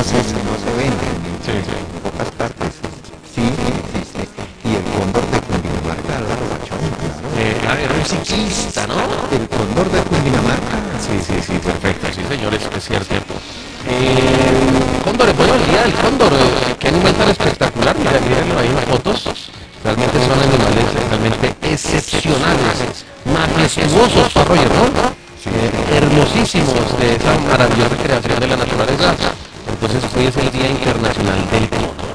no se venden Sí, en pocas partes. Sí, existe. Y el cóndor de Cundinamarca, Álvaro Bachón, claro. era un ciclista, ¿no? El cóndor de Cundinamarca. Sí, sí, sí, perfecto, sí señores, es cierto. Cóndores, bueno, el día del cóndor, qué animal tan espectacular, mírenlo ahí en las fotos, realmente son animales realmente excepcionales, majestuosos, Roger, ¿no? Hermosísimos de esa maravillosa creación de la naturaleza. Entonces hoy es el Día Internacional del Cóndor.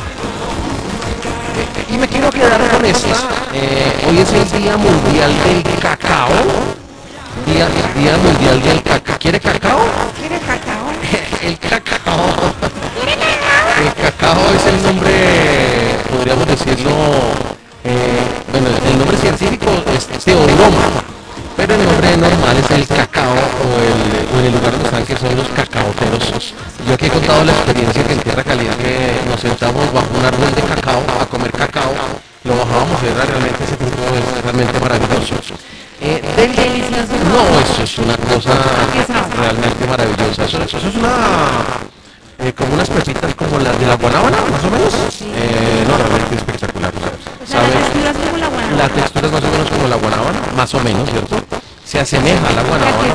Y me quiero quedar con esta, hoy es el Día Mundial del Cacao. Día Mundial del Cacao. ¿Quiere cacao? ¿Quiere cacao? El cacao. El cacao es el nombre, podríamos decirlo, bueno, el nombre científico es teobroma, pero el nombre normal es el cacao o en el lugar donde están que son los cacaoteros. Yo aquí he contado la experiencia que en Tierra Caliente nos sentamos bajo un árbol de cacao a comer cacao, lo bajábamos y era realmente ese tipo es realmente maravilloso. Delicioso. No, eso es una cosa realmente maravillosa. Eso es una, como unas pepitas como las de la guanábana, más o menos. No, realmente espectacular. La textura es como la guanábana. La textura es más o menos como la guanábana, más o menos, ¿cierto? Se asemeja a la guanábana.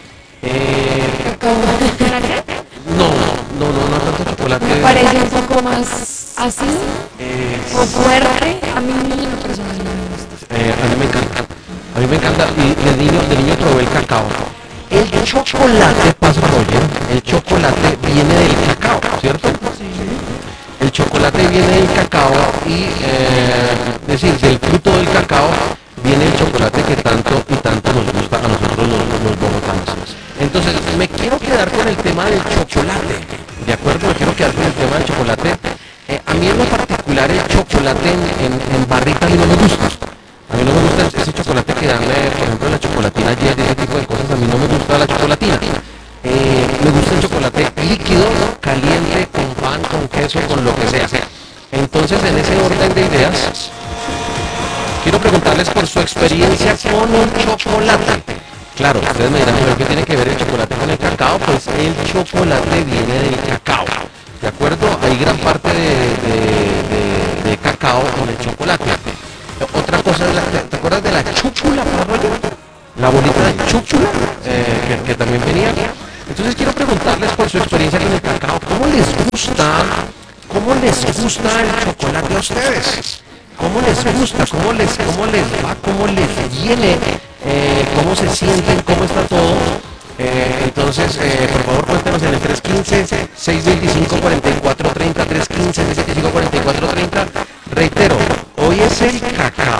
No tanto chocolate. Me parece un poco más ácido o fuerte. A mí en lo personal no me gusta. A mí me encanta. A mí me encanta. Y de niño probé el cacao. El chocolate, paso Roger, el chocolate viene del cacao, ¿cierto? El chocolate viene del cacao y, es decir, del fruto del cacao viene el chocolate que tanto y tanto nos gusta a nosotros los bogotanos. Entonces, me quiero quedar con el tema del chocolate, ¿de acuerdo? Me quiero quedar con el tema del chocolate. A mí en lo particular el chocolate en barrita a mí no me gusta. A mí no me gusta ese chocolate que dan, por ejemplo, la chocolatina ayer, ese tipo de cosas. A mí no me gusta la chocolatina. Me gusta el chocolate líquido, caliente, con pan, con queso, con lo que sea. Entonces, en ese orden de ideas, quiero preguntarles por su experiencia con el chocolate. Claro, ustedes me dirán, ¿qué tiene que ver el chocolate con el cacao? Pues el chocolate viene del cacao, ¿de acuerdo? Hay gran parte de cacao con el chocolate. Otra cosa es ¿te acuerdas de la chúchula, Roger? La bolita de chúchula, que también venía. Entonces quiero preguntarles por su experiencia con el cacao, ¿cómo les gusta el chocolate a ustedes? ¿Cómo les gusta? ¿Cómo les va? ¿Cómo les viene? ¿Cómo se sienten? ¿Cómo está todo? Entonces, por favor, cuéntenos en el 315-625-4430, 315-625-4430. Reitero, hoy es el cacao.